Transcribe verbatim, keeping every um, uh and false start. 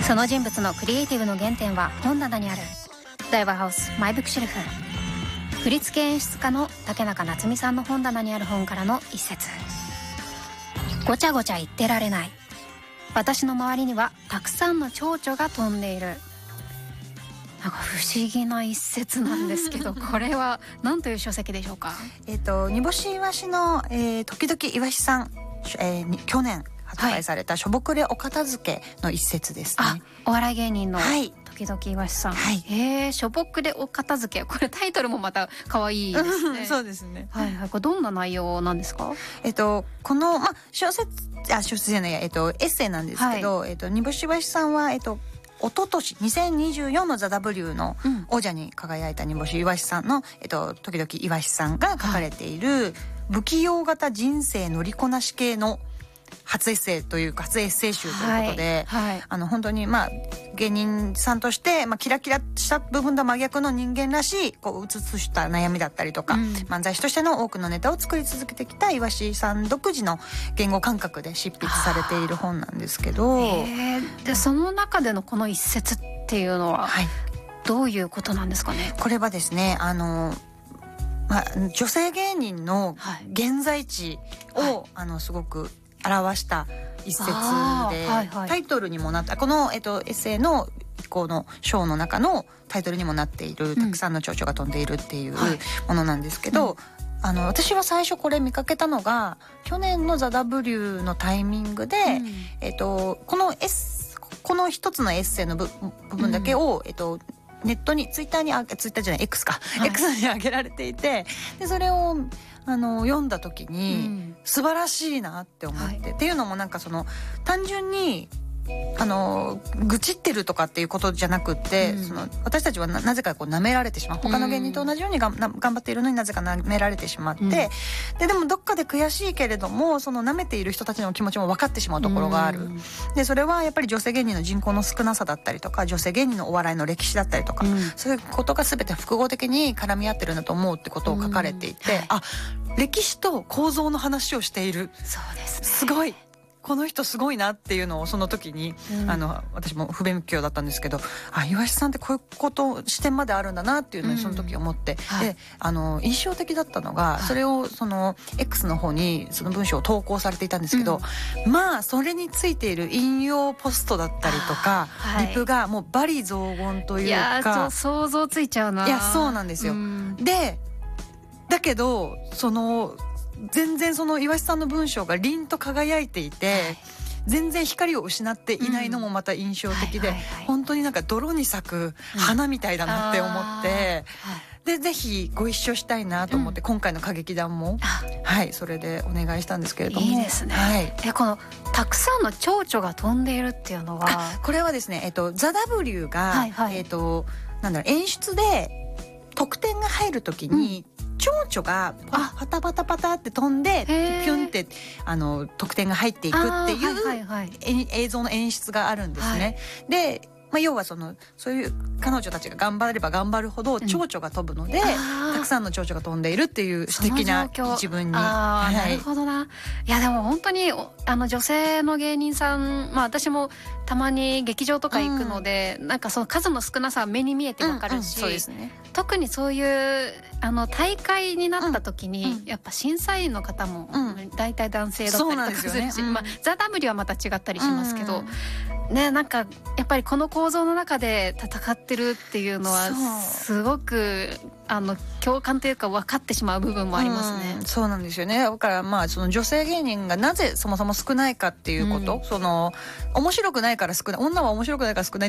その人物のクリエイティブの原点は本棚にある。大和ハウスマイブックシェルフ。振付演出家の竹中夏実さんの本棚にある本からの一節。ごちゃごちゃ言ってられない。私の周りにはたくさんの蝶々が飛んでいる。なんか不思議な一節なんですけどこれは何という書籍でしょうか？ えっと煮干しイワシの、えー、時々イワシさん、えー、去年発売されたしょぼくれお片付けの一節ですね。 あ、お笑い芸人の、 はい、 時々イワシさん、 はい、 へえ、しょぼくれお片付け、これタイトルもまた可愛いですねそうですね、 はいはい、これどんな内容なんですか？ えっとこの、まあ、小説あ小説じゃないや、えっと、エッセイなんですけど、はい、えっと、煮干しイワシさんは、えっと一昨年にせんにじゅうよんのザ・ W の王者に輝いた煮干しイワシさんの、えっと、時々イワシさんが書かれている不器用型人生乗りこなし系の初エッセイというか初エッセイ集ということで、はいはい、あの本当にまあ芸人さんとして、まあ、キラキラした部分と真逆の人間らしいこううつつした悩みだったりとか、うん、漫才師としての多くのネタを作り続けてきたイワシさん独自の言語感覚で執筆されている本なんですけど、 でその中でのこの一節っていうのは、はい、どういうことなんですかね？これはですね、あのまあ、女性芸人の現在地を、はい、あのすごく表した一節で、はいはい、タイトルにもなったこの、えっと、エッセイのこの章の中のタイトルにもなっている、うん、たくさんの蝶々が飛んでいるっていうものなんですけど、はい、うん、あの私は最初これ見かけたのが去年のザ・ W のタイミングで、うん、えっと、このエッこの一つのエッセイの 部, 部分だけを、うん、えっとネットにツイッターにあツイッターじゃない X か、はい、X に上げられていて、でそれをあの読んだ時に、うん、素晴らしいなって思って、はい、っていうのもなんかその単純にあの愚痴ってるとかっていうことじゃなくって、うん、その私たちは な, なぜかこう舐められてしまう、他の芸人と同じようにがん頑張っているのになぜか舐められてしまって、うん、で, でもどっかで悔しいけれどもその舐めている人たちの気持ちも分かってしまうところがある、うん、でそれはやっぱり女性芸人の人口の少なさだったりとか女性芸人のお笑いの歴史だったりとか、うん、そういうことが全て複合的に絡み合ってるんだと思うってことを書かれていて、うん、はい、あ、歴史と構造の話をしている、 そうですね、 すごいこの人すごいなっていうのをその時に、うん、あの私も不勉強だったんですけど、あ、イワシさんってこういうこと視点まであるんだなっていうのにその時思って、うん、はい、であの印象的だったのが、はい、それをその X の方にその文章を投稿されていたんですけど、うん、まあそれについている引用ポストだったりとか、はい、リプがもう罵詈雑言というか、いや想像ついちゃうな。 いやそうなんですよ、うん、でだけどその全然そのイワシさんの文章が凛と輝いていて、はい、全然光を失っていないのもまた印象的で、うん、はいはいはい、本当になんか泥に咲く花みたいだなって思って、うん、でぜひご一緒したいなと思って、うん、今回の歌劇団も、はい、それでお願いしたんですけれども、 いいですね、はい、えこのたくさんの蝶々が飛んでいるっていうのは、 これはですね、えっと、ザ・ W が、はいはい、えっと、なんだろう、演出で得点が入るときに、うん、蝶々がパタパタパタって飛んでピュンってあの得点が入っていくっていう、はいはいはい、映像の演出があるんですね、はい、で、まあ、要はそのそういう彼女たちが頑張れば頑張るほど蝶々が飛ぶので、うん、たくさんの蝶々が飛んでいるっていう素敵な一文に、 あ、はい、なるほどな。いやでも本当にあの女性の芸人さん、まあ、私もたまに劇場とか行くので、うん、なんかその数の少なさは目に見えてわかるし、うんうん、そうですね、特にそういうあの大会になった時に、うん、やっぱ審査員の方も大体男性だったりとかするし、まあ、ザ・ W はまた違ったりしますけど、うん、ね、なんかやっぱりこの構造の中で戦ってるっていうのはすごくあの共感というか分かってしまう部分もありますね、 うん、そうなんですよね。だからまあその女性芸人がなぜそもそも少ないかっていうこと、うん、その面白くないから少ない、女は面白くないから少ない